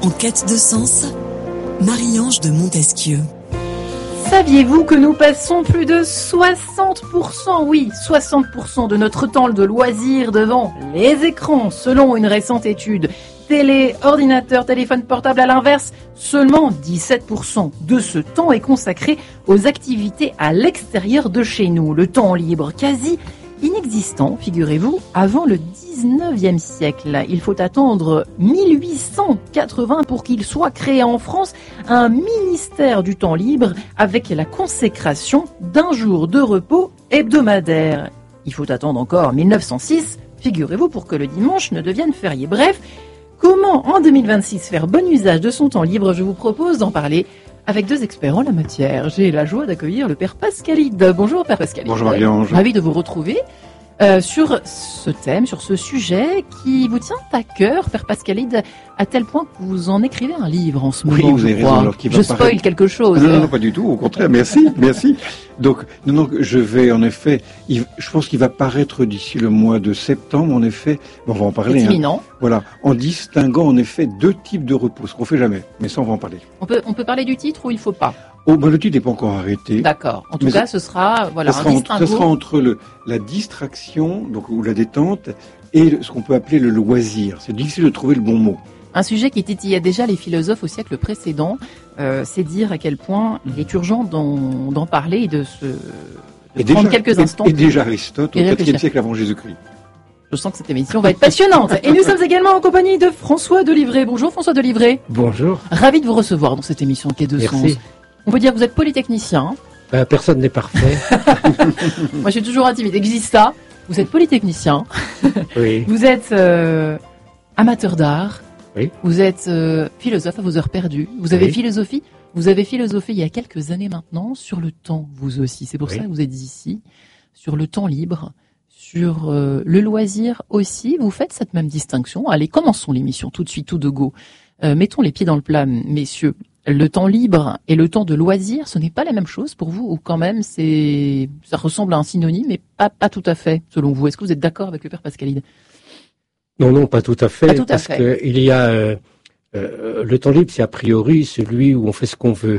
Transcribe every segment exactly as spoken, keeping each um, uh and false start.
En quête de sens, Marie-Ange de Montesquieu. Saviez-vous que nous passons plus de soixante pour cent, oui, soixante pour cent de notre temps de loisir devant les écrans, selon une récente étude. Télé, ordinateur, téléphone portable à l'inverse, seulement dix-sept pour cent de ce temps est consacré aux activités à l'extérieur de chez nous. Le temps libre quasi inexistant, figurez-vous, avant le dix-neuvième siècle. Il faut attendre mille huit cent quatre-vingts pour qu'il soit créé en France un ministère du temps libre avec la consécration d'un jour de repos hebdomadaire. Il faut attendre encore mille neuf cent six, figurez-vous, pour que le dimanche ne devienne férié. Bref, comment en deux mille vingt-six faire bon usage de son temps libre? Je vous propose d'en parler avec deux experts en la matière. J'ai la joie d'accueillir le père Pascalide. Bonjour père Pascalide. Bonjour Marie-Ange. Ravi de vous retrouver euh, sur ce thème, sur ce sujet qui vous tient à cœur, père Pascalide, à tel point que vous en écrivez un livre en ce moment. Oui, vous avez raison. Alors qu'il va je spoil paraître... quelque chose. Non, non, non, pas du tout. Au contraire, merci, merci. Donc, non, non, je vais en effet, il, je pense qu'il va paraître d'ici le mois de septembre. En effet, bon, on va en parler. C'est imminent. Hein. Voilà, en distinguant en effet deux types de repos, ce qu'on fait jamais. Mais ça, on va en parler. On peut, on peut parler du titre ou il faut pas? Oh, ben le titre n'est pas encore arrêté. D'accord. En tout Mais cas, ça, ce sera, voilà, ça un sera, distinguo. entre, ça sera entre le, la distraction, donc ou la détente, et le, ce qu'on peut appeler le loisir. C'est difficile de trouver le bon mot. Un sujet qui titillait déjà les philosophes au siècle précédent, euh, c'est dire à quel point il est urgent d'en, d'en parler et de se de et prendre déjà, quelques et, instants. Et déjà Aristote, au et quatrième siècle avant Jésus-Christ. Je sens que cette émission va être passionnante. Et nous sommes également en compagnie de François Delivray. Bonjour François Delivray. Bonjour. Ravi de vous recevoir dans cette émission Quai de Sens. Merci. On peut dire que vous êtes polytechnicien. Ben, personne n'est parfait. Moi, je suis toujours intimide. Existe ça. Vous êtes polytechnicien. Oui. Vous êtes euh, amateur d'art. Oui. Vous êtes euh, philosophe à vos heures perdues. Vous avez Oui. philosophie. Vous avez philosophé il y a quelques années maintenant sur le temps, vous aussi. C'est pour Oui. ça que vous êtes ici. Sur le temps libre. Sur euh, le loisir aussi. Vous faites cette même distinction. Allez, commençons l'émission tout de suite, tout de go. Euh, mettons les pieds dans le plat, messieurs. Le temps libre et le temps de loisir, ce n'est pas la même chose pour vous, ou quand même c'est, ça ressemble à un synonyme, mais pas, pas tout à fait, selon vous. Est-ce que vous êtes d'accord avec le père Pascalide? Non, non, pas tout à fait. Pas tout à parce fait. que il y a euh, euh, le temps libre, c'est a priori celui où on fait ce qu'on veut.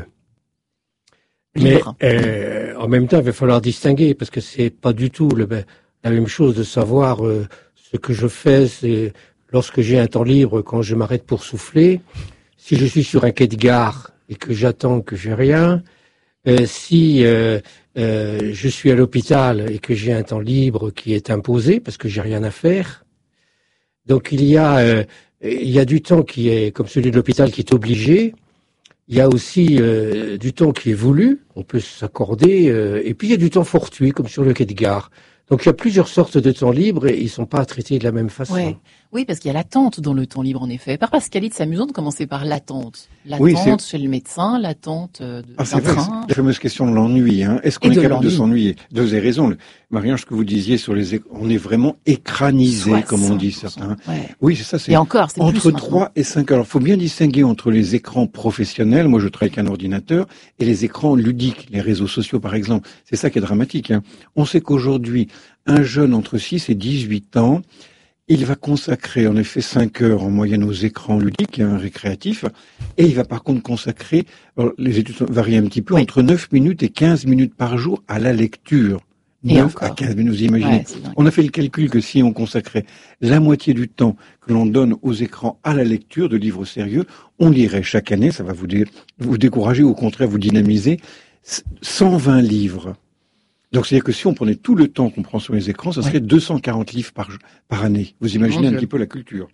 Libre. Mais euh, en même temps, il va falloir distinguer parce que c'est pas du tout le, la même chose de savoir euh, ce que je fais. C'est lorsque j'ai un temps libre, quand je m'arrête pour souffler. Si je suis sur un quai de gare et que j'attends que j'ai rien, euh, si euh, euh, je suis à l'hôpital et que j'ai un temps libre qui est imposé parce que j'ai rien à faire, donc il y a euh, il y a du temps qui est comme celui de l'hôpital qui est obligé. Il y a aussi euh, du temps qui est voulu, on peut s'accorder, euh, et puis il y a du temps fortuit comme sur le quai de gare. Donc il y a plusieurs sortes de temps libre et ils sont pas traités de la même façon. Ouais. Oui, parce qu'il y a l'attente dans le temps libre, en effet. Par Pascalide, c'est amusant de commencer par l'attente. L'attente Oui, chez le médecin, l'attente euh, de, Ah, d'un c'est vrai, train. c'est la fameuse question de l'ennui. Hein. Est-ce qu'on Et est de capable de l'ennui. s'ennuyer? Vous avez raison. Le- Marie-Ange, ce que vous disiez sur les écrans, on est vraiment écranisé, comme on dit soixante pour cent. certains. Ouais. Oui, c'est ça. C'est Et encore, c'est entre plus trois et cinq heures. Il faut bien distinguer entre les écrans professionnels, moi je travaille avec un ordinateur, et les écrans ludiques, les réseaux sociaux par exemple. C'est ça qui est dramatique. Hein. On sait qu'aujourd'hui, un jeune entre six et dix-huit ans, il va consacrer en effet cinq heures en moyenne aux écrans ludiques, hein, récréatifs, et il va par contre consacrer, alors, les études varient un petit peu, Oui. entre neuf minutes et quinze minutes par jour à la lecture. Et neuf encore. à quinze minutes, vous imaginez. Ouais, c'est dingue. On a fait le calcul que si on consacrait la moitié du temps que l'on donne aux écrans à la lecture de livres sérieux, on lirait chaque année, ça va vous, dé- vous décourager, au contraire vous dynamiser, cent vingt livres. Donc c'est-à-dire que si on prenait tout le temps qu'on prend sur les écrans, ça serait Ouais. deux cent quarante livres par, par année. Vous imaginez Mon un Dieu. petit peu la culture.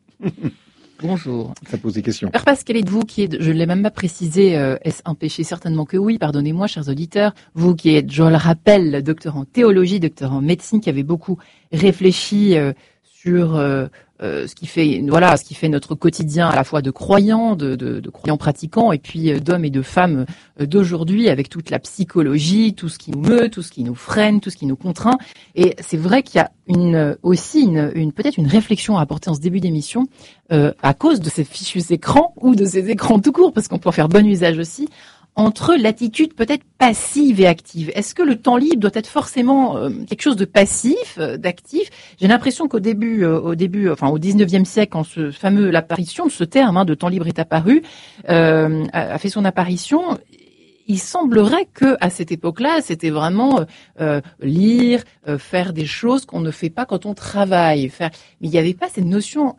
Bonjour. Ça pose des questions. Père Pascalide, vous qui êtes, je ne l'ai même pas précisé, euh, est-ce un péché? Certainement que oui, pardonnez-moi, chers auditeurs. Vous qui êtes, je le rappelle, docteur en théologie, docteur en médecine, qui avez beaucoup réfléchi euh, sur euh, euh, ce qui fait, voilà, ce qui fait notre quotidien à la fois de croyants, de, de, de croyants pratiquants, et puis euh, d'hommes et de femmes euh, d'aujourd'hui, avec toute la psychologie, tout ce qui nous meut, tout ce qui nous freine, tout ce qui nous contraint. Et c'est vrai qu'il y a une, aussi une, une peut-être une réflexion à apporter en ce début d'émission euh, à cause de ces fichus écrans ou de ces écrans tout court, parce qu'on peut en faire bon usage aussi, entre l'attitude peut-être passive et active. Est-ce que le temps libre doit être forcément euh, quelque chose de passif, euh, d'actif? J'ai l'impression qu'au début, euh, au début, enfin au dix-neuvième siècle, quand ce fameux l'apparition de ce terme hein, de temps libre est apparu, euh, a, a fait son apparition. Il semblerait que à cette époque-là, c'était vraiment euh, lire, euh, faire des choses qu'on ne fait pas quand on travaille. Faire... Mais il n'y avait pas cette notion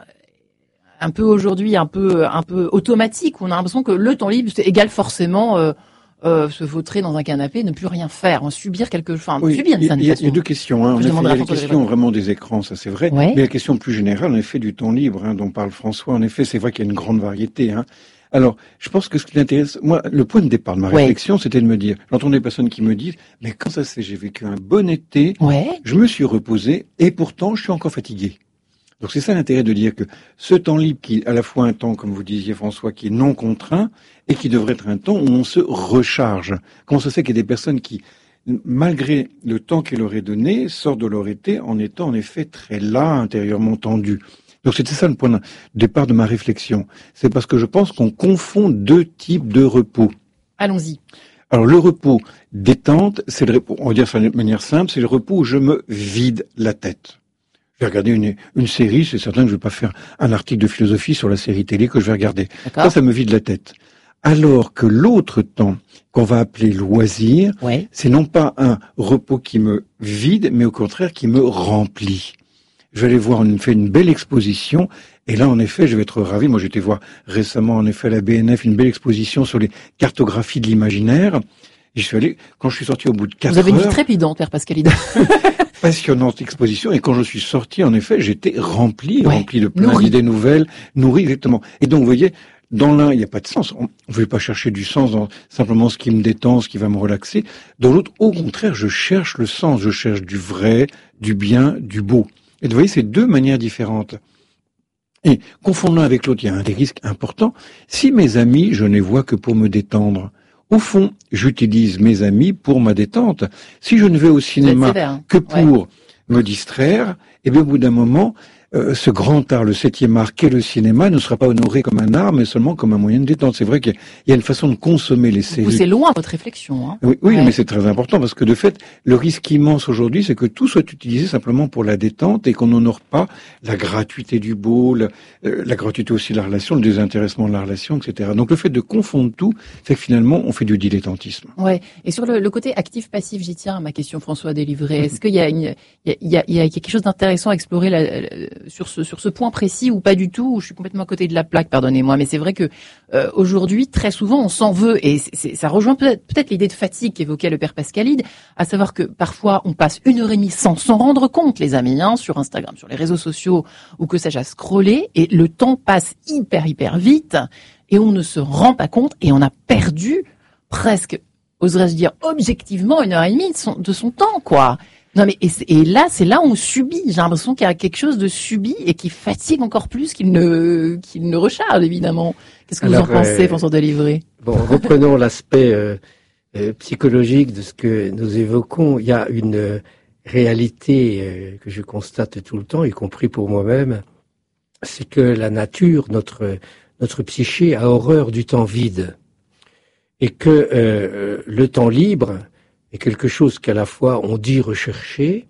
un peu aujourd'hui, un peu un peu automatique. Où on a l'impression que le temps libre c'est égal forcément euh, euh, se vautrer dans un canapé, ne plus rien faire, subir quelque chose, enfin oui, subir une Il y, y a deux questions. Hein. En effet, il y a la question vraiment des écrans, ça c'est vrai. Ouais. Mais la question plus générale, en effet, du temps libre hein, dont parle François. En effet, c'est vrai qu'il y a une grande variété. Hein. Alors, je pense que ce qui m'intéresse, moi, le point de départ de ma ouais. réflexion, c'était de me dire, j'entends des personnes qui me disent, mais quand ça se fait, j'ai vécu un bon été, ouais. je me suis reposé, et pourtant, je suis encore fatigué. Donc c'est ça l'intérêt de dire que ce temps libre qui est à la fois un temps, comme vous disiez François, qui est non contraint, et qui devrait être un temps où on se recharge. Comment ça se fait qu'il y a des personnes qui, malgré le temps qu'il leur est donné, sortent de leur été en étant en effet très las, intérieurement tendus. Donc c'était ça le point de départ de ma réflexion. C'est parce que je pense qu'on confond deux types de repos. Allons-y. Alors le repos détente, c'est le repos, on va dire ça de manière simple, c'est le repos où je me vide la tête. Je vais regarder une, une série, c'est certain que je ne vais pas faire un article de philosophie sur la série télé que je vais regarder. Ça, ça me vide la tête. Alors que l'autre temps, qu'on va appeler loisir, ouais. c'est non pas un repos qui me vide, mais au contraire qui me remplit. Je vais aller voir, on fait une belle exposition, et là, en effet, je vais être ravi. Moi, j'étais voir récemment, en effet, à la B N F, une belle exposition sur les cartographies de l'imaginaire. Et je suis allé, quand je suis sorti au bout de quatre heures... Vous avez une vie trépidante, Père Pascalide. Passionnante exposition, et quand je suis sorti, en effet, j'étais rempli, ouais. rempli de plein d'idées nouvelles, nourri, exactement. Et donc, vous voyez, dans l'un, il n'y a pas de sens. On ne veut pas chercher du sens dans simplement ce qui me détend, ce qui va me relaxer. Dans l'autre, au contraire, je cherche le sens, je cherche du vrai, du bien, du beau. Et vous voyez, c'est deux manières différentes. Et confondant l'un avec l'autre, il y a un des risques importants. Si mes amis, je ne les vois que pour me détendre, au fond, j'utilise mes amis pour ma détente. Si je ne vais au cinéma que pour ouais. me distraire, eh bien, au bout d'un moment, euh, ce grand art, le septième art qu'est le cinéma, ne sera pas honoré comme un art, mais seulement comme un moyen de détente. C'est vrai qu'il y a une façon de consommer les séries. Vous poussez loin votre réflexion. Hein. Oui, oui ouais. mais c'est très important parce que de fait, le risque immense aujourd'hui, c'est que tout soit utilisé simplement pour la détente et qu'on n'honore pas la gratuité du beau, la, euh, la gratuité aussi de la relation, le désintéressement de la relation, et cetera. Donc le fait de confondre tout, fait que finalement, on fait du dilettantisme. Ouais. Et sur le, le côté actif-passif, j'y tiens à ma question, François Délivré. Est-ce qu'il y a, une, il y a, il y a, il y a quelque chose d'intéressant à explorer la, la, sur ce sur ce point précis ou pas du tout, où je suis complètement à côté de la plaque, pardonnez-moi, mais c'est vrai que euh, aujourd'hui, très souvent, on s'en veut, et c'est, c'est, ça rejoint peut-être, peut-être l'idée de fatigue qu'évoquait le Père Pascalide, à savoir que parfois, on passe une heure et demie sans s'en rendre compte, les amis, hein, sur Instagram, sur les réseaux sociaux, ou que sais-je, à scroller, et le temps passe hyper, hyper vite, et on ne se rend pas compte, et on a perdu presque, oserais-je dire, objectivement, une heure et demie de son, de son temps, quoi. Non mais et, et là c'est là où on subit. J'ai l'impression qu'il y a quelque chose de subi et qui fatigue encore plus qu'il ne qu'il ne recharge évidemment. Qu'est-ce que Alors, vous en pensez, euh, François Délivré? Bon, reprenons l'aspect euh, euh, psychologique de ce que nous évoquons. Il y a une euh, réalité euh, que je constate tout le temps, y compris pour moi-même, c'est que la nature, notre notre psyché, a horreur du temps vide et que euh, le temps libre est quelque chose qu'à la fois on dit rechercher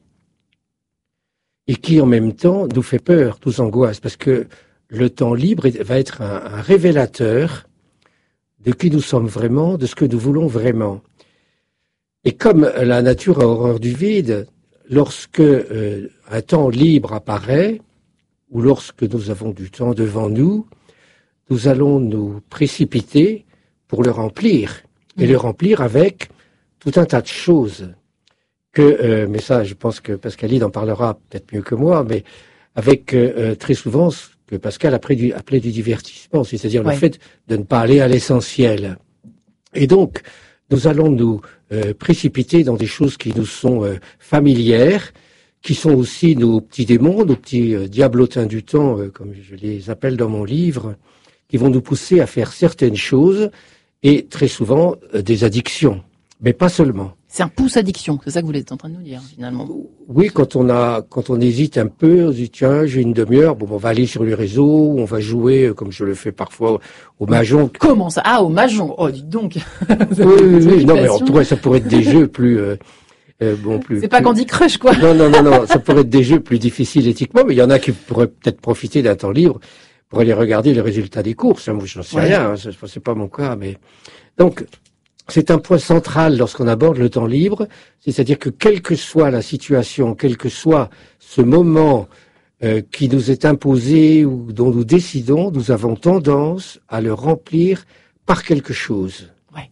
et qui en même temps nous fait peur, nous angoisse, parce que le temps libre va être un, un révélateur de qui nous sommes vraiment, de ce que nous voulons vraiment. Et comme la nature a horreur du vide, lorsque euh, un temps libre apparaît, ou lorsque nous avons du temps devant nous, nous allons nous précipiter pour le remplir, et mmh. le remplir avec tout un tas de choses que, euh, mais ça, je pense que Pascalide en parlera peut-être mieux que moi, mais avec euh, très souvent ce que Pascal appelait du, appelait du divertissement, c'est-à-dire ouais. le fait de ne pas aller à l'essentiel. Et donc, nous allons nous euh, précipiter dans des choses qui nous sont euh, familières, qui sont aussi nos petits démons, nos petits euh, diablotins du temps, euh, comme je les appelle dans mon livre, qui vont nous pousser à faire certaines choses et très souvent euh, des addictions. Mais pas seulement. C'est un pouce addiction, c'est ça que vous êtes en train de nous dire, finalement. Oui, quand on a, quand on hésite un peu, on se dit, tiens, j'ai une demi-heure, bon, on va aller sur les réseaux, on va jouer, comme je le fais parfois, au mahjong. Comment ça? Ah, au mahjong. Oh, dites donc. Oui, oui, oui. Non, mais en tout cas, ça pourrait être des jeux plus, euh, euh, bon, plus. C'est pas plus... Candy Crush, quoi. Non, non, non, non, ça pourrait être des jeux plus difficiles éthiquement, mais il y en a qui pourraient peut-être profiter d'un temps libre pour aller regarder les résultats des courses. Moi, je n'en sais ouais. rien, hein, c'est, c'est pas mon cas, mais donc. C'est un point central lorsqu'on aborde le temps libre, c'est-à-dire que quelle que soit la situation, quel que soit ce moment euh, qui nous est imposé ou dont nous décidons, nous avons tendance à le remplir par quelque chose. Ouais.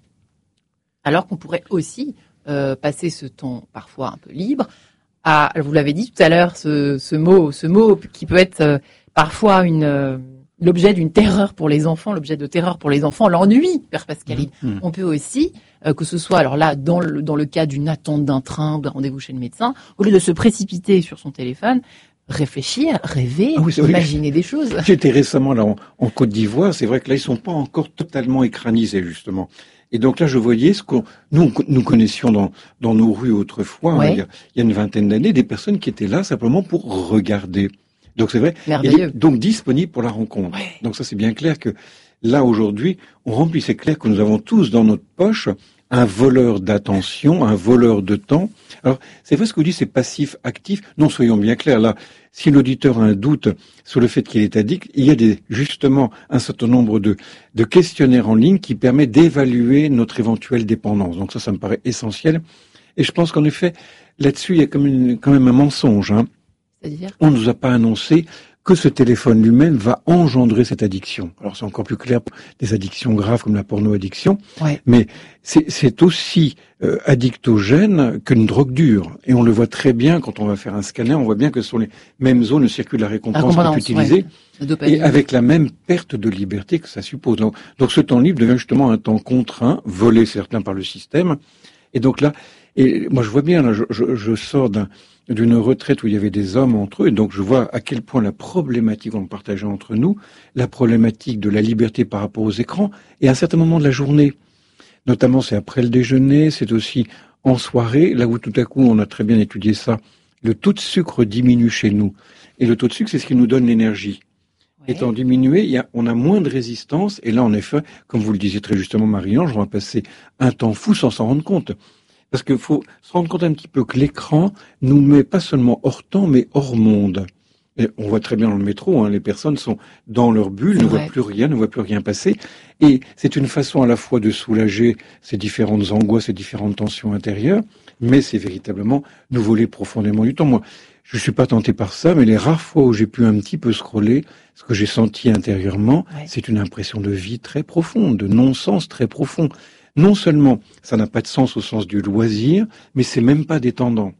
Alors qu'on pourrait aussi euh, passer ce temps parfois un peu libre à, vous l'avez dit tout à l'heure, ce, ce mot, ce mot qui peut être euh, parfois une euh, l'objet d'une terreur pour les enfants, l'objet de terreur pour les enfants, l'ennui, Père Pascaline. Mmh. On peut aussi, euh, que ce soit, alors là, dans le, dans le cas d'une attente d'un train ou d'un rendez-vous chez le médecin, au lieu de se précipiter sur son téléphone, réfléchir, rêver, ah oui, imaginer des choses. J'étais récemment là en, en Côte d'Ivoire, c'est vrai que là, ils sont pas encore totalement écranisés, justement. Et donc là, je voyais ce qu'on nous, nous connaissions dans, dans nos rues autrefois, ouais. hein, il, y a, il y a une vingtaine d'années, des personnes qui étaient là simplement pour regarder. Donc c'est vrai, merveilleux. Et donc disponible pour la rencontre. Ouais. Donc ça c'est bien clair que là aujourd'hui, on remplit, c'est clair que nous avons tous dans notre poche un voleur d'attention, un voleur de temps. Alors c'est vrai ce que vous dites, c'est passif, actif. Non, soyons bien clairs, là, si l'auditeur a un doute sur le fait qu'il est addict, il y a des, justement un certain nombre de, de questionnaires en ligne qui permettent d'évaluer notre éventuelle dépendance. Donc ça, ça me paraît essentiel. Et je pense qu'en effet, là-dessus, il y a quand même, quand même un mensonge, hein. C'est-à-dire ? On ne nous a pas annoncé que ce téléphone lui-même va engendrer cette addiction. Alors c'est encore plus clair pour des addictions graves comme la porno-addiction, ouais. mais c'est, c'est aussi euh, addictogène qu'une drogue dure. Et on le voit très bien quand on va faire un scanner, on voit bien que ce sont les mêmes zones, le circuit de la récompense qui est utilisé, ouais. et avec la même perte de liberté que ça suppose. Donc, donc ce temps libre devient justement un temps contraint, volé certains par le système. Et donc là, et moi je vois bien, là, je, je, je sors d'un d'une retraite où il y avait des hommes entre eux, et donc je vois à quel point la problématique, on partageait entre nous, la problématique de la liberté par rapport aux écrans, et à un certain moment de la journée. Notamment, c'est après le déjeuner, c'est aussi en soirée, là où tout à coup, on a très bien étudié ça, le taux de sucre diminue chez nous. Et le taux de sucre, c'est ce qui nous donne l'énergie. Ouais. Étant diminué, il y a, on a moins de résistance, et là, en effet, comme vous le disiez très justement, Marie-Ange, on va passer un temps fou sans s'en rendre compte. Parce qu'il faut se rendre compte un petit peu que l'écran nous met pas seulement hors temps, mais hors monde. Et on voit très bien dans le métro, hein, les personnes sont dans leur bulle, ne voient plus rien, ne voient plus rien passer. Et c'est une façon à la fois de soulager ces différentes angoisses, ces différentes tensions intérieures, mais c'est véritablement nous voler profondément du temps. Moi, je suis pas tenté par ça, mais les rares fois où j'ai pu un petit peu scroller, ce que j'ai senti intérieurement, ouais. c'est une impression de vie très profonde, de non-sens très profond. Non seulement ça n'a pas de sens au sens du loisir, mais c'est même pas détendant.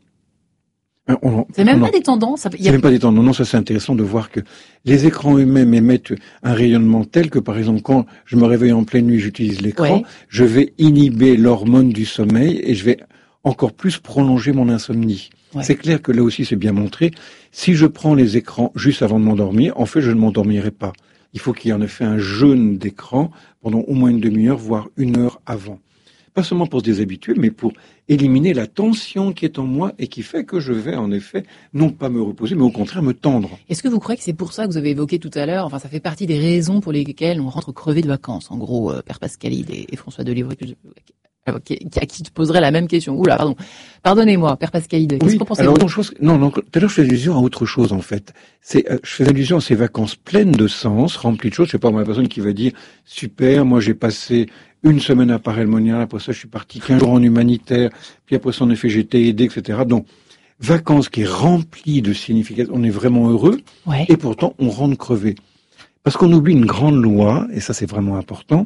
On, c'est même on, pas détendant. Ça, c'est a... même pas détendant. Non, ça c'est intéressant de voir que les écrans eux-mêmes émettent un rayonnement tel que, par exemple, quand je me réveille en pleine nuit, j'utilise l'écran, ouais. je vais inhiber l'hormone du sommeil et je vais encore plus prolonger mon insomnie. Ouais. C'est clair que là aussi c'est bien montré. Si je prends les écrans juste avant de m'endormir, en fait je ne m'endormirai pas. Il faut qu'il y ait en effet un jeûne d'écran pendant au moins une demi-heure, voire une heure avant. Pas seulement pour se déshabituer, mais pour éliminer la tension qui est en moi et qui fait que je vais en effet non pas me reposer, mais au contraire me tendre. Est-ce que vous croyez que c'est pour ça que vous avez évoqué tout à l'heure, enfin ça fait partie des raisons pour lesquelles on rentre crevé de vacances, en gros, euh, Père Pascalide et, et François Delivre, que je... à qui te poserait la même question. Oula, pardon. Pardonnez-moi, Père Pascaline. Qu'est-ce oui, qu'on pensait alors, vous non, je pense que, non, non, tout à l'heure, je fais allusion à autre chose, en fait. C'est, euh, je fais allusion à ces vacances pleines de sens, remplies de choses. Je sais pas, moi, la personne qui va dire, super, moi, j'ai passé une semaine à Paray-le-Monial, après ça, je suis parti quinze jours en humanitaire, puis après ça, en effet, j'ai été aidé, et cetera. Donc, vacances qui est remplies de signification. On est vraiment heureux. Ouais. Et pourtant, on rentre crevé. Parce qu'on oublie une grande loi, et ça, c'est vraiment important.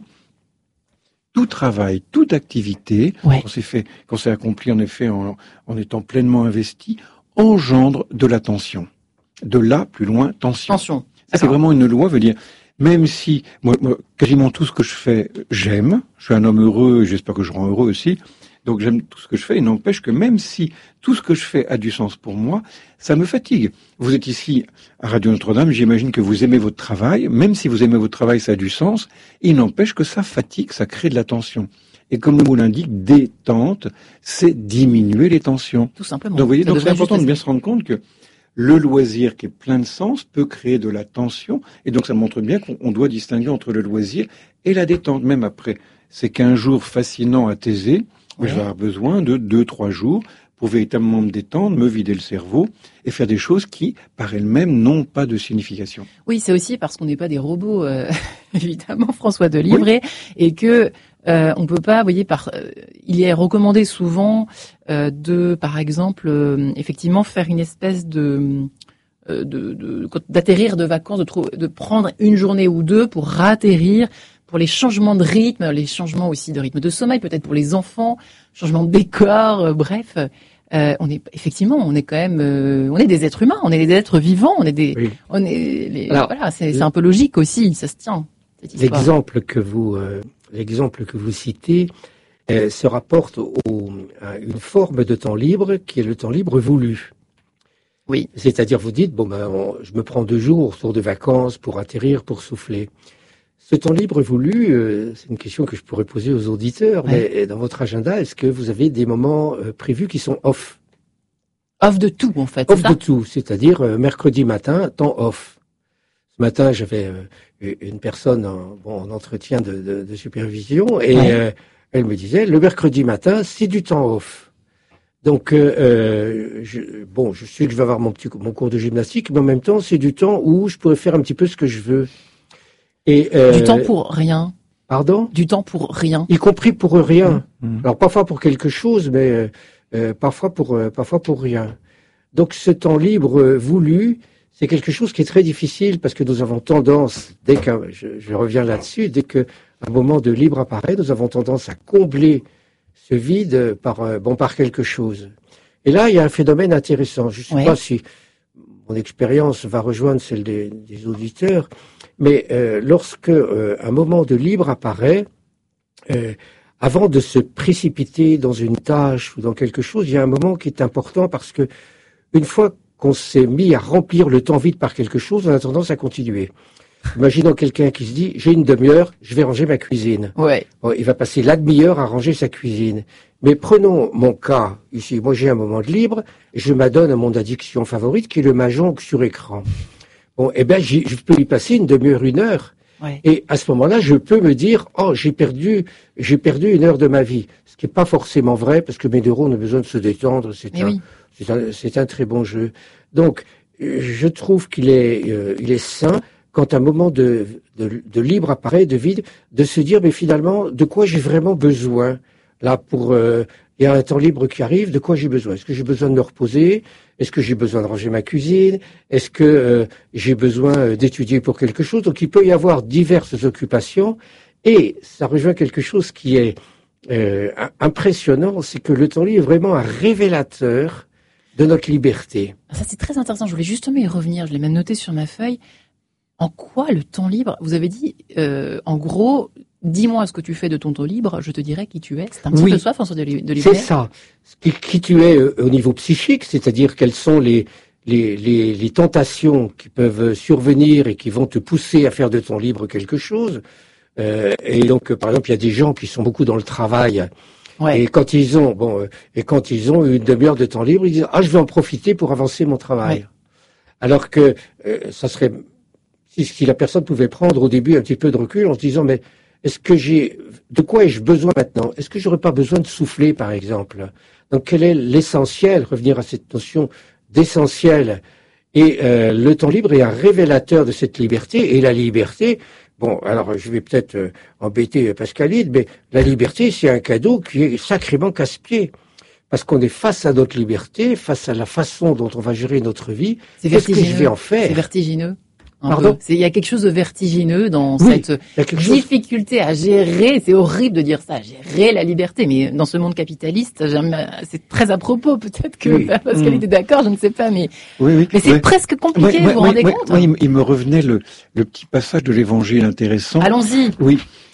Tout travail, toute activité, ouais. qu'on s'est fait, qu'on s'est accompli en effet en, en étant pleinement investi, engendre de la tension. De là, plus loin, tension. Tension. Ça, c'est vraiment une loi, veut dire, même si, moi, moi, quasiment tout ce que je fais, j'aime, je suis un homme heureux, et j'espère que je rends heureux aussi, donc j'aime tout ce que je fais, et n'empêche que même si tout ce que je fais a du sens pour moi, ça me fatigue. Vous êtes ici à Radio Notre-Dame, j'imagine que vous aimez votre travail, même si vous aimez votre travail, ça a du sens, il n'empêche que ça fatigue, ça crée de la tension. Et comme le mot l'indique, détente, c'est diminuer les tensions. Tout simplement. Donc, vous voyez, Ça donc c'est devrait important juste de bien se rendre compte que le loisir qui est plein de sens peut créer de la tension. Et donc, ça montre bien qu'on doit distinguer entre le loisir et la détente. Même après ces quinze jours fascinants à Thésée, ouais. je vais avoir besoin de deux, trois jours pour véritablement me détendre, me vider le cerveau et faire des choses qui, par elles-mêmes, n'ont pas de signification. Oui, c'est aussi parce qu'on n'est pas des robots, euh, évidemment, François de Livret, oui. et que euh, on peut pas, vous voyez, par, euh, il est recommandé souvent euh, de, par exemple, euh, effectivement, faire une espèce de euh, de, de d'atterrir de vacances, de, trou- de prendre une journée ou deux pour ratterrir. Pour les changements de rythme, les changements aussi de rythme de sommeil, peut-être pour les enfants, changement de décor, euh, bref, euh, on est effectivement, on est quand même, euh, on est des êtres humains, on est des êtres vivants, on est des, oui. on est, les, Alors, voilà, c'est, c'est un peu logique aussi, ça se tient. Cette histoire. L'exemple que vous, euh, l'exemple que vous citez, euh, se rapporte au, à une forme de temps libre qui est le temps libre voulu. Oui. C'est-à-dire, vous dites, bon ben, on, je me prends deux jours autour de vacances pour atterrir, pour souffler. Ce temps libre voulu, euh, c'est une question que je pourrais poser aux auditeurs, ouais. mais dans votre agenda, est-ce que vous avez des moments euh, prévus qui sont off? Off de tout, en fait. Off c'est de ça tout, c'est-à-dire euh, mercredi matin, temps off. Ce matin, j'avais euh, une personne en, bon, en entretien de, de, de supervision et ouais. euh, elle me disait, le mercredi matin, c'est du temps off. Donc, euh, je, bon, je sais que je vais avoir mon petit mon cours de gymnastique, mais en même temps, c'est du temps où je pourrais faire un petit peu ce que je veux. Et, euh, du temps pour rien. Pardon ? Du temps pour rien. Y compris pour rien. Mmh. Alors parfois pour quelque chose, mais euh, euh, parfois pour euh, parfois pour rien. Donc ce temps libre euh, voulu, c'est quelque chose qui est très difficile parce que nous avons tendance, dès qu'un, je, je reviens là-dessus, dès qu'un moment de libre apparaît, nous avons tendance à combler ce vide par euh, bon par quelque chose. Et là, il y a un phénomène intéressant. Je ne sais ouais. pas si mon expérience va rejoindre celle des, des auditeurs. Mais euh, lorsque euh, un moment de libre apparaît, euh, avant de se précipiter dans une tâche ou dans quelque chose, il y a un moment qui est important parce que une fois qu'on s'est mis à remplir le temps vide par quelque chose, on a tendance à continuer. Imaginons quelqu'un qui se dit « j'ai une demi-heure, je vais ranger ma cuisine ouais. ». Bon, il va passer la demi-heure à ranger sa cuisine. Mais prenons mon cas ici. Moi, j'ai un moment de libre et je m'adonne à mon addiction favorite qui est le mahjong sur écran. Bon, eh ben, j'y, je peux y passer une demi-heure, une heure. Ouais. Et à ce moment-là, je peux me dire, oh, j'ai perdu, j'ai perdu une heure de ma vie. Ce qui n'est pas forcément vrai, parce que mes neurones ont besoin de se détendre. C'est un, oui. c'est un, c'est un très bon jeu. Donc, je trouve qu'il est, euh, il est sain, quand un moment de, de, de libre apparaît, de vide, de se dire, mais finalement, de quoi j'ai vraiment besoin? Là, pour, euh, il y a un temps libre qui arrive, de quoi j'ai besoin? Est-ce que j'ai besoin de me reposer? Est-ce que j'ai besoin de ranger ma cuisine? Est-ce que euh, j'ai besoin d'étudier pour quelque chose? Donc il peut y avoir diverses occupations et ça rejoint quelque chose qui est euh, impressionnant, c'est que le temps libre est vraiment un révélateur de notre liberté. Ça c'est très intéressant, je voulais justement y revenir, je l'ai même noté sur ma feuille. En quoi le temps libre, vous avez dit, euh, en gros, dis-moi ce que tu fais de ton temps libre, je te dirai qui tu es. C'est un petit oui, peu ça, François de Livret. C'est ça. Qui, qui tu es euh, au niveau psychique, c'est-à-dire quelles sont les, les, les, les tentations qui peuvent survenir et qui vont te pousser à faire de ton libre quelque chose. Euh, et donc, euh, par exemple, il y a des gens qui sont beaucoup dans le travail. Ouais. Et quand ils ont, bon, euh, et quand ils ont une demi-heure de temps libre, ils disent, ah, je vais en profiter pour avancer mon travail. Ouais. Alors que, euh, ça serait, si, si la personne pouvait prendre au début un petit peu de recul en se disant, mais est-ce que j'ai, de quoi ai-je besoin maintenant? Est-ce que j'aurais pas besoin de souffler, par exemple? Donc, quel est l'essentiel? Revenir à cette notion d'essentiel. Et euh, le temps libre est un révélateur de cette liberté. Et la liberté, bon, alors je vais peut-être euh, embêter Pascaline, mais la liberté, c'est un cadeau qui est sacrément casse-pied. Parce qu'on est face à notre liberté, face à la façon dont on va gérer notre vie. C'est Qu'est-ce que je vais en faire? C'est vertigineux. Pardon ? Il y a quelque chose de vertigineux dans oui, cette difficulté chose... à gérer. C'est horrible de dire ça, gérer la liberté. Mais dans ce monde capitaliste, c'est très à propos. Peut-être que oui. parce qu'elle mmh. était d'accord, je ne sais pas. Mais, oui, oui, mais c'est oui. presque compliqué, oui, vous vous oui, rendez oui, compte oui, il me revenait le, le petit passage de l'Évangile intéressant. Allons-y. Oui,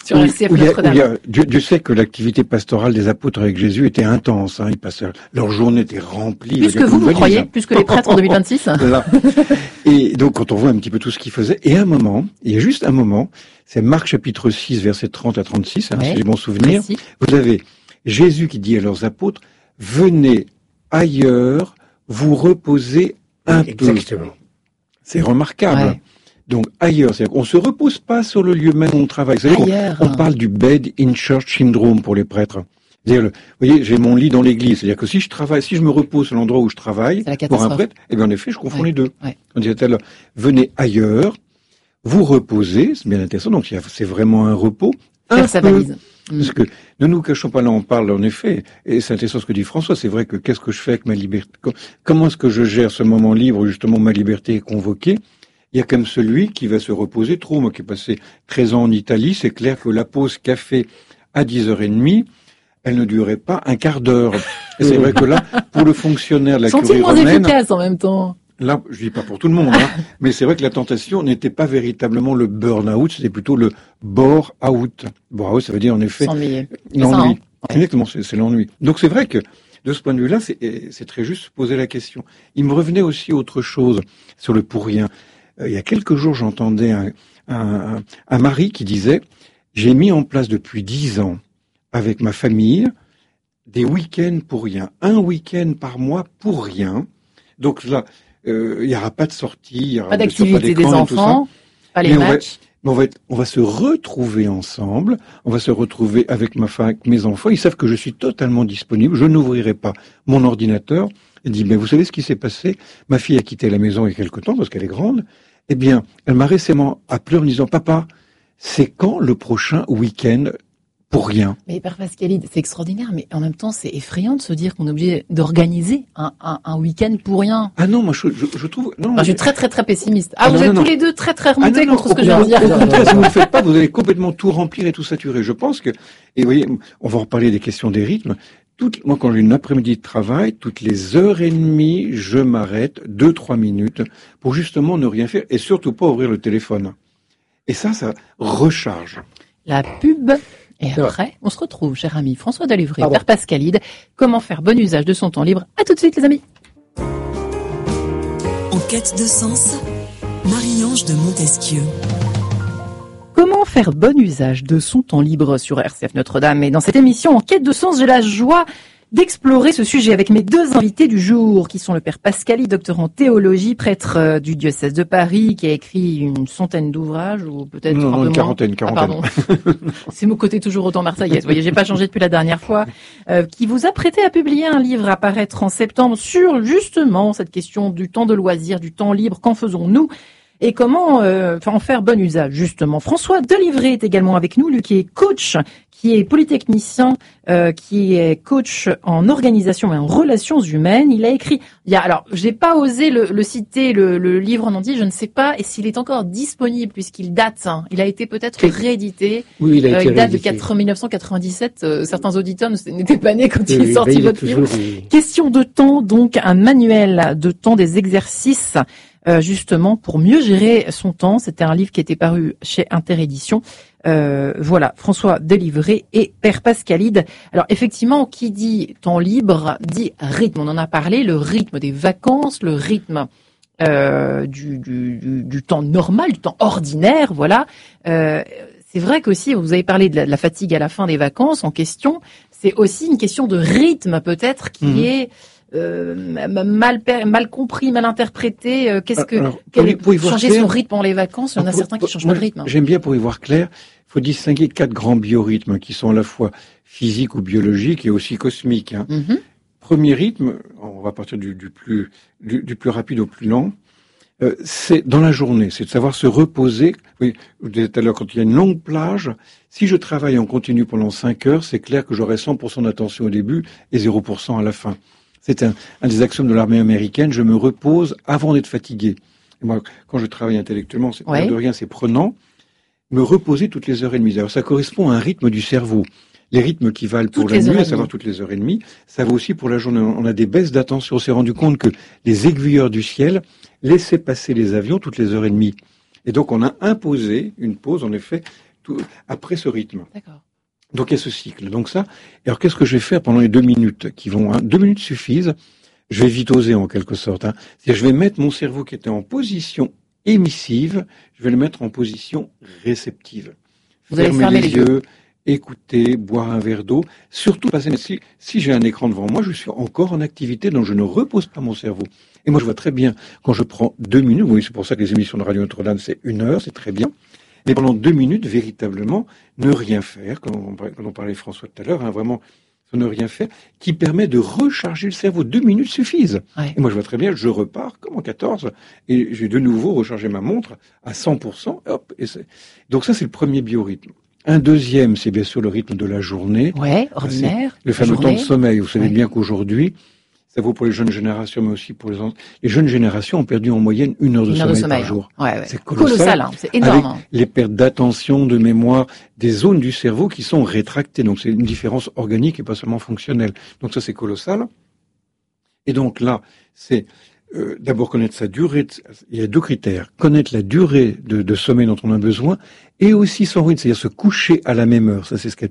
Sur R C F Notre-Dame. Dieu, Dieu sait que l'activité pastorale des apôtres avec Jésus était intense. Hein, ils passaient, leur journée était remplie. Plus que vous, vous croyez, plus que les prêtres en deux mille vingt-six. Là. Et donc, quand on voit un petit peu tout ce qu'ils faisaient, et à un moment, il y a juste un moment, c'est Marc chapitre six, versets trente à trente-six, hein, ouais, si j'ai bon souvenir. Précis. Vous avez Jésus qui dit à leurs apôtres, venez ailleurs, vous reposez un Exactement. peu. C'est remarquable. Ouais. Donc ailleurs, c'est-à-dire qu'on se repose pas sur le lieu même où on travaille. Ailleurs. On, on parle du bed in church syndrome pour les prêtres. C'est-à-dire, le, vous voyez, j'ai mon lit dans l'église. C'est-à-dire que si je travaille, si je me repose sur l'endroit où je travaille, pour un prêtre, eh bien en effet, je confonds ouais. les deux. Ouais. On disait tout à l'heure, venez ailleurs, vous reposez, c'est bien intéressant. Donc c'est vraiment un repos. Faire sa valise. Parce que ne nous cachons pas, là on parle en effet, et c'est intéressant ce que dit François, c'est vrai que qu'est-ce que je fais avec ma liberté, comment est-ce que je gère ce moment libre où justement ma liberté est convoquée? Il y a comme celui qui va se reposer trop. Moi qui ai passé treize ans en Italie, c'est clair que la pause café à dix heures trente, elle ne durait pas un quart d'heure. Et c'est vrai que là, pour le fonctionnaire de la curie romaine... Sont-ils moins efficaces en même temps? Là, je dis pas pour tout le monde, hein, mais c'est vrai que la tentation n'était pas véritablement le burn-out, c'était plutôt le bore-out. Bore-out, ça veut dire en effet l'ennui. Hein. Exactement, c'est, c'est l'ennui. Donc c'est vrai que de ce point de vue-là, c'est, c'est très juste de se poser la question. Il me revenait aussi autre chose sur le pour rien. Euh, il y a quelques jours, j'entendais un, un, un mari qui disait « J'ai mis en place depuis dix ans avec ma famille des week-ends pour rien, un week-end par mois pour rien. » Donc là, il euh, n'y aura pas de sortie, il y aura pas d'activité des enfants, pas les mais matchs. On va, on, va être, on va se retrouver ensemble, on va se retrouver avec ma femme, avec mes enfants. Ils savent que je suis totalement disponible, je n'ouvrirai pas mon ordinateur. Elle dit, mais vous savez ce qui s'est passé? Ma fille a quitté la maison il y a quelque temps parce qu'elle est grande. Eh bien, elle m'a récemment appelé en me disant, papa, c'est quand le prochain week-end pour rien? Mais Père Pascalide, c'est extraordinaire, mais en même temps, c'est effrayant de se dire qu'on est obligé d'organiser un, un, un week-end pour rien. Ah non, moi je, je, je trouve... Non, enfin, je suis très très très pessimiste. Ah, ah vous non, êtes non, tous non. les deux très très remontés ah non, contre non, ce que je viens de dire. Au contraire, si vous ne le faites pas, vous allez complètement tout remplir et tout saturer. Je pense que... Et vous voyez, on va reparler des questions des rythmes. Toutes, moi, quand j'ai une après-midi de travail, toutes les heures et demie, je m'arrête deux, trois minutes pour justement ne rien faire et surtout pas ouvrir le téléphone. Et ça, ça recharge. La pub... Et après, on se retrouve, cher ami François Delévray, Père Pascalide. Comment faire bon usage de son temps libre? À tout de suite, les amis. En quête de sens, Marie-Ange de Montesquieu. Comment faire bon usage de son temps libre sur R C F Notre-Dame? Et dans cette émission, En quête de sens, j'ai la joie d'explorer ce sujet avec mes deux invités du jour, qui sont le Père Pascalide, docteur en théologie, prêtre du diocèse de Paris, qui a écrit une centaine d'ouvrages, ou peut-être non, un non, peu une moins. quarantaine, quarantaine. Ah, pardon. C'est mon côté toujours autant marseillaise. Vous voyez, j'ai pas changé depuis la dernière fois. Euh, qui vous a prêté à publier un livre à paraître en septembre sur justement cette question du temps de loisir, du temps libre. Qu'en faisons-nous? Et comment euh, en faire bon usage, justement. François Delévray est également avec nous, lui qui est coach, qui est polytechnicien, euh, qui est coach en organisation et en relations humaines. Il a écrit, il y a, alors, j'ai pas osé le, le citer, le, le livre en entier, je ne sais pas, et s'il est encore disponible, puisqu'il date, hein, il a été peut-être réédité. Oui, il a été euh, il date réédité. de mille neuf cent quatre-vingt-dix-sept, euh, certains auditeurs n'étaient pas nés quand Oui, il est sorti il votre toujours, livre. oui. Question de temps, donc, un manuel de temps, des exercices, Euh, justement pour mieux gérer son temps. C'était un livre qui était paru chez Interédition. Euh, voilà, François Delévray et Père Pascalide. Alors effectivement, qui dit temps libre dit rythme. On en a parlé, le rythme des vacances, le rythme euh, du, du, du, du temps normal, du temps ordinaire. Voilà. Euh, c'est vrai qu'aussi, vous avez parlé de la, de la fatigue à la fin des vacances en question. C'est aussi une question de rythme peut-être qui mmh. est Euh, mal, mal compris, mal interprété. Euh, qu'est-ce que Alors, quel, pour y, pour y changer clair, son rythme pendant les vacances? Il y en a pour, certains qui changent moi, pas de rythme. Hein. J'aime bien pour y voir clair. Il faut distinguer quatre grands biorhythmes qui sont à la fois physiques ou biologiques et aussi cosmiques. Hein. Mm-hmm. Premier rythme, on va partir du, du plus du, du plus rapide au plus lent. Euh, c'est dans la journée, c'est de savoir se reposer. Oui, je disais tout à l'heure, quand il y a une longue plage, si je travaille en continu pendant cinq heures, c'est clair que j'aurai cent pour cent d'attention au début et zéro pour cent à la fin. C'est un, un des axiomes de l'armée américaine. Je me repose avant d'être fatigué. Et moi, quand je travaille intellectuellement, c'est ouais. de rien, c'est prenant. Me reposer toutes les heures et demie. Alors, ça correspond à un rythme du cerveau. Les rythmes qui valent pour toutes la nuit, à savoir toutes les heures et demie, ça vaut aussi pour la journée. On a des baisses d'attention. On s'est rendu compte que les aiguilleurs du ciel laissaient passer les avions toutes les heures et demie. Et donc, on a imposé une pause, en effet, tout, après ce rythme. D'accord. Donc il y a ce cycle. Donc ça. Alors qu'est-ce que je vais faire pendant les deux minutes qui vont, hein, deux minutes suffisent. Je vais vite oser en quelque sorte. Hein. C'est-à-dire, je vais mettre mon cerveau qui était en position émissive, je vais le mettre en position réceptive. Vous allez Fermer fermer les les yeux. yeux, écouter, boire un verre d'eau. Surtout passer. Si, si j'ai un écran devant moi, je suis encore en activité, donc je ne repose pas mon cerveau. Et moi, je vois très bien quand je prends deux minutes. Oui, c'est pour ça que les émissions de Radio Notre-Dame c'est une heure, c'est très bien. Mais pendant deux minutes, véritablement, ne rien faire, comme on, comme on parlait François tout à l'heure, hein, vraiment, ne rien faire, qui permet de recharger le cerveau. Deux minutes suffisent. Ouais. Et moi, je vois très bien, je repars comme en quatorze, et j'ai de nouveau rechargé ma montre à cent pour cent. Hop, et c'est... Donc ça, c'est le premier biorhythme. Un deuxième, c'est bien sûr le rythme de la journée. Ouais, ordinaire. C'est le fameux journée. temps de sommeil. Vous savez Ouais. bien qu'aujourd'hui, ça vaut pour les jeunes générations, mais aussi pour les autres. Les jeunes générations ont perdu en moyenne une heure de, Une heure sommeil, de sommeil par jour. Ouais, ouais. C'est colossal. Colossal, hein. C'est énorme. Avec les pertes d'attention, de mémoire, des zones du cerveau qui sont rétractées. Donc c'est une différence organique et pas seulement fonctionnelle. Donc ça c'est colossal. Et donc là, c'est euh, d'abord connaître sa durée. De... Il y a deux critères. Connaître la durée de, de sommeil dont on a besoin et aussi son rythme, c'est-à-dire se coucher à la même heure. Ça c'est ce qui est